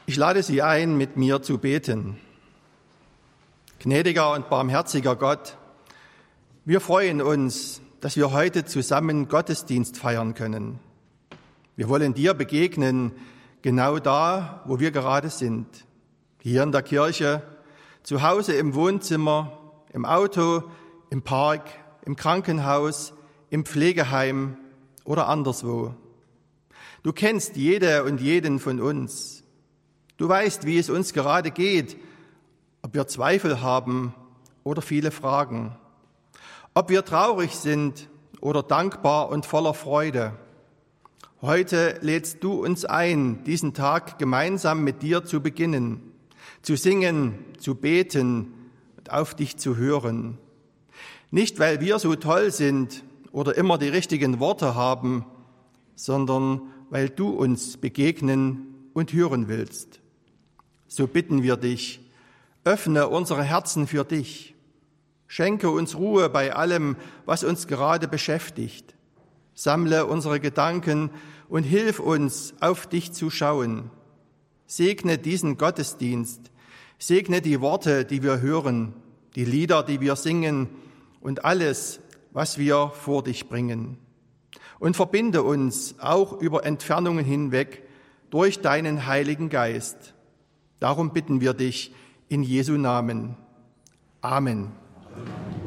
Ich lade Sie ein, mit mir zu beten. Gnädiger und barmherziger Gott, wir freuen uns, dass wir heute zusammen Gottesdienst feiern können. Wir wollen dir begegnen, genau da, wo wir gerade sind. Hier in der Kirche, zu Hause im Wohnzimmer, im Auto, im Park, im Krankenhaus, im Pflegeheim oder anderswo. Du kennst jede und jeden von uns. Du weißt, wie es uns gerade geht, ob wir Zweifel haben oder viele Fragen, ob wir traurig sind oder dankbar und voller Freude. Heute lädst du uns ein, diesen Tag gemeinsam mit dir zu beginnen, zu singen, zu beten und auf dich zu hören. Nicht, weil wir so toll sind oder immer die richtigen Worte haben, sondern weil du uns begegnen und hören willst. So bitten wir dich, öffne unsere Herzen für dich. Schenke uns Ruhe bei allem, was uns gerade beschäftigt. Sammle unsere Gedanken und hilf uns, auf dich zu schauen. Segne diesen Gottesdienst. Segne die Worte, die wir hören, die Lieder, die wir singen und alles, was wir vor dich bringen. Und verbinde uns auch über Entfernungen hinweg durch deinen Heiligen Geist. Darum bitten wir dich in Jesu Namen. Amen.